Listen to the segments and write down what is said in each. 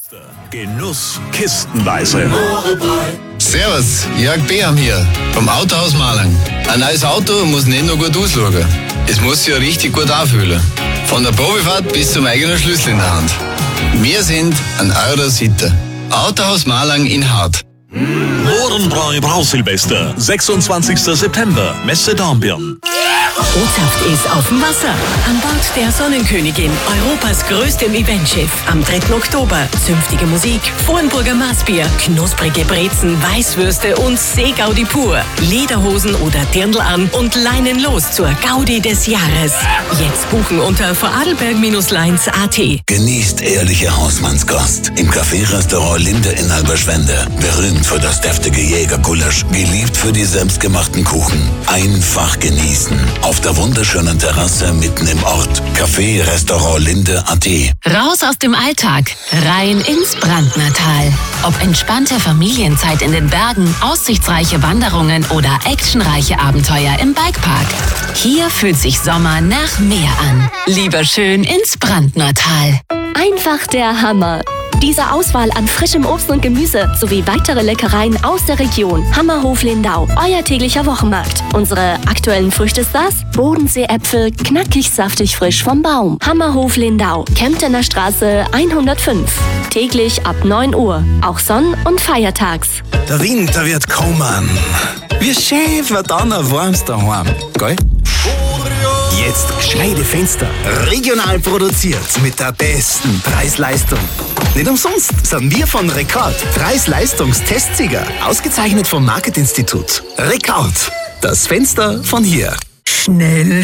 Genuss kistenweise. Servus, Jörg Beam hier vom Autohaus Malang. Ein neues Auto muss nicht nur gut ausschauen, es muss sich ja richtig gut anfühlen. Von der Probefahrt bis zum eigenen Schlüssel in der Hand. Wir sind an eurer Seite. Autohaus Malang in Hart. Mohrenbräu Brausilvester, 26. September, Messe Dornbirn. Botschafft ist auf dem Wasser. An Bord der Sonnenkönigin, Europas größtem Eventschiff. Am 3. Oktober. Zünftige Musik, Vornburger Maßbier, knusprige Brezen, Weißwürste und Seegaudi pur. Lederhosen oder Dirndl an und Leinen los zur Gaudi des Jahres. Jetzt buchen unter vorarlberg-lines.at. Genießt ehrliche Hausmannskost im Café-Restaurant Linde in Halberschwende. Berühmt für das deftige Jägergulasch, geliebt für die selbstgemachten Kuchen. Einfach genießen. Auf der wunderschönen Terrasse mitten im Ort. Café-Restaurant Linde.at. Raus aus dem Alltag, rein ins Brandnertal. Ob entspannte Familienzeit in den Bergen, aussichtsreiche Wanderungen oder actionreiche Abenteuer im Bikepark. Hier fühlt sich Sommer nach Meer an. Lieber schön ins Brandnertal. Einfach der Hammer. Diese Auswahl an frischem Obst und Gemüse sowie weitere Leckereien aus der Region. Hammerhof Lindau, euer täglicher Wochenmarkt. Unsere aktuellen Früchtestars: Bodenseeäpfel, knackig saftig frisch vom Baum. Hammerhof Lindau, Kemptener Straße 105. Täglich ab 9 Uhr, auch sonn- und feiertags. Der Winter wird kommen. Wie schön wird dann ein warmes daheim, gell? Jetzt gescheite Fenster, regional produziert mit der besten Preis-Leistung. Nicht umsonst sind wir von Rekord Preis-Leistungstestsieger, ausgezeichnet vom Marketinstitut. Rekord, das Fenster von hier. Schnell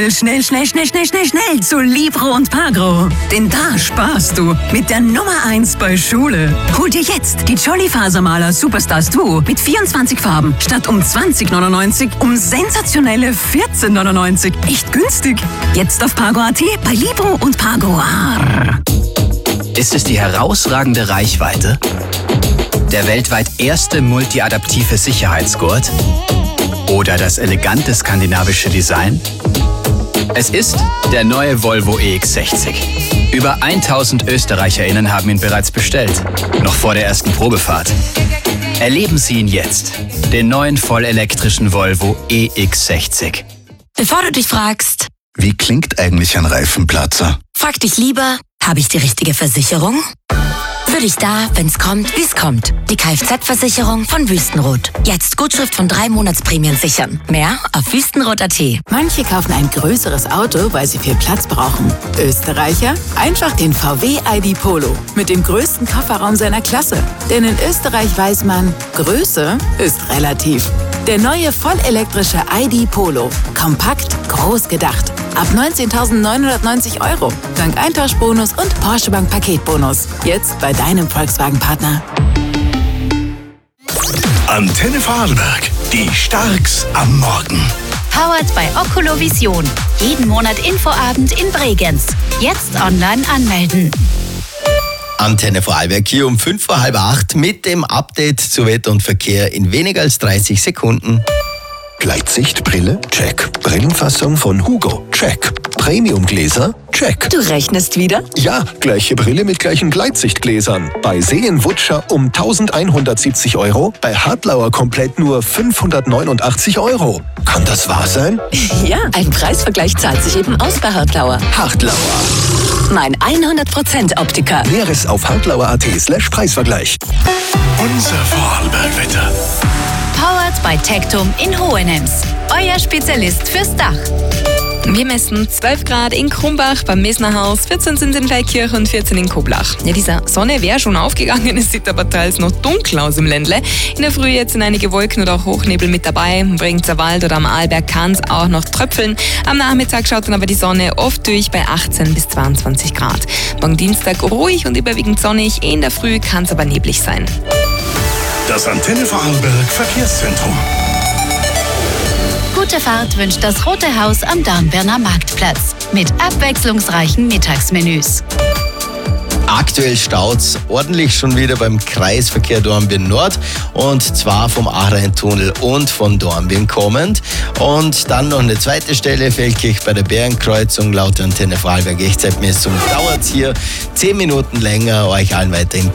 zu Libro und Pagro. Denn da sparst du mit der Nummer 1 bei Schule. Hol dir jetzt die Jolly Fasermaler Superstars Duo mit 24 Farben statt um 20,99 um sensationelle 14,99. Echt günstig. Jetzt auf Pagro.at bei Libro und Pagro. Ist es die herausragende Reichweite? Der weltweit erste multiadaptive Sicherheitsgurt? Oder das elegante skandinavische Design? Es ist der neue Volvo EX60. Über 1000 ÖsterreicherInnen haben ihn bereits bestellt, noch vor der ersten Probefahrt. Erleben Sie ihn jetzt, den neuen vollelektrischen Volvo EX60. Bevor du dich fragst, Wie klingt eigentlich ein Reifenplatzer? frag dich lieber, habe ich die richtige Versicherung? Für dich da, wenn's kommt, wie's kommt. Die Kfz-Versicherung von Wüstenrot. Jetzt Gutschrift von 3 Monatsprämien sichern. Mehr auf wüstenrot.at. Manche kaufen ein größeres Auto, weil sie viel Platz brauchen. Österreicher? Einfach den VW ID Polo. Mit dem größten Kofferraum seiner Klasse. Denn in Österreich weiß man, Größe ist relativ. Der neue vollelektrische ID Polo. Kompakt, groß gedacht. Ab 19.990 €. Dank Eintauschbonus und Porsche Bank Paketbonus. Jetzt bei deinem Volkswagen-Partner. Antenne Vorarlberg, die Starks am Morgen. Powered bei Oculovision. Jeden Monat Infoabend in Bregenz. Jetzt online anmelden. Antenne Vorarlberg hier um 7:05 mit dem Update zu Wetter und Verkehr in weniger als 30 Sekunden. Gleitsichtbrille? Check. Brillenfassung von Hugo? Check. Premiumgläser? Check. Du rechnest wieder? Ja, gleiche Brille mit gleichen Gleitsichtgläsern. Bei Seen-Wutscher um 1.170 €, bei Hartlauer komplett nur 589 €. Kann das wahr sein? Ja, ein Preisvergleich zahlt sich eben aus bei Hartlauer. Hartlauer. Mein 100% Optiker. Näheres auf hartlauer.at/Preisvergleich. Unser Vorarlberg-Wetter. Powered bei Tectum in Hohenems. Euer Spezialist fürs Dach. Wir messen 12 Grad in Krumbach beim Mesnerhaus, 14 sind in Feldkirch und 14 in Koblach. Ja, diese Sonne wäre schon aufgegangen, es sieht aber teils noch dunkel aus im Ländle. In der Früh jetzt sind einige Wolken oder auch Hochnebel mit dabei. Im Bregenzer Wald oder am Arlberg kann es auch noch tröpfeln. Am Nachmittag schaut dann aber die Sonne oft durch bei 18 bis 22 Grad. Morgen Dienstag ruhig und überwiegend sonnig, in der Früh kann es aber neblig sein. Das Antenne Vorarlberg Verkehrszentrum. Gute Fahrt wünscht das Rote Haus am Dornbirner Marktplatz. Mit abwechslungsreichen Mittagsmenüs. Aktuell staut's ordentlich schon wieder beim Kreisverkehr Dornbirn Nord und zwar vom Achreintunnel und von Dornbirn kommend. Und dann noch eine zweite Stelle, Feldkirch bei der Bärenkreuzung. Laut Antenne Vorarlberg Echtzeitmessung dauert es hier 10 Minuten länger. Euch allen weiterhin